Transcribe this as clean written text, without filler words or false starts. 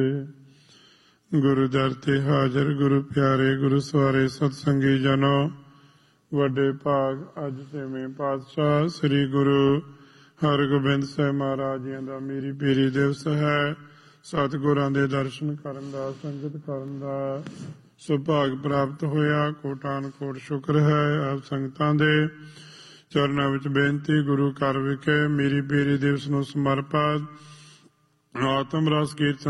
ਗੁਰੂ ਦਰ ਤੇ ਹਾਜ਼ਰ, ਗੁਰੂ ਪਿਆਰੇ, ਗੁਰੂ ਸਵਾਰੇ ਸਤਸੰਗੀ ਜਨੋ, ਵੱਡੇ ਭਾਗ ਅੱਜ 6ਵੇਂ ਪਾਤਸ਼ਾਹ ਸ੍ਰੀ ਗੁਰੂ ਹਰਗੋਬਿੰਦ ਸਾਹਿਬ ਮਹਾਰਾਜ ਜੀ ਦਾ ਮੀਰੀ ਪੀਰੀ ਦਿਵਸ ਹੈ। ਸਤਿਗੁਰਾਂ ਦੇ ਦਰਸ਼ਨ ਕਰਨ ਦਾ, ਸੰਗਤ ਕਰਨ ਦਾ ਸੁਭਾਗ ਪ੍ਰਾਪਤ ਹੋਇਆ। ਕੋਟਾਨ ਕੋਟ ਸ਼ੁਕਰ ਹੈ। ਆਪ ਸੰਗਤਾਂ ਦੇ ਚਰਨਾਂ ਵਿੱਚ ਬੇਨਤੀ, ਗੁਰੂ ਘਰ ਵਿਖੇ ਮੀਰੀ ਪੀਰੀ ਦਿਵਸ ਨੂੰ ਸਮਰਪਿਤ ਆਤਮ ਰਸ ਕੀਰਤਨ